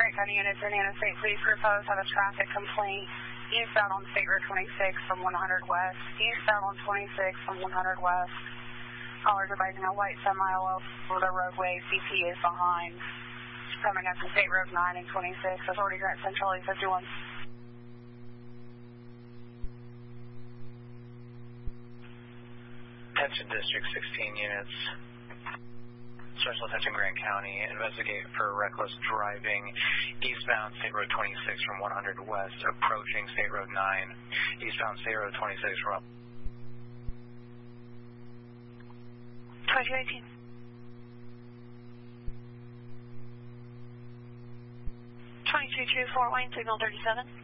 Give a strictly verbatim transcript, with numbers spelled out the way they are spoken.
Grant County units, Indiana State Police Group Post have a traffic complaint eastbound on State Road twenty-six from one hundred West. Eastbound on twenty-six from one hundred West. Callers advising a white semi over the roadway. C P is behind. Coming up from State Road nine and twenty-six. Authority Grant Central eight fifty-one. Attention District sixteen units. Special attention Grant County. Investigate for reckless driving eastbound State Road twenty-six from one hundred West, approaching State Road nine. Eastbound State Road twenty-six from twenty-two eighteen. twenty-two two four Wayne, signal thirty-seven.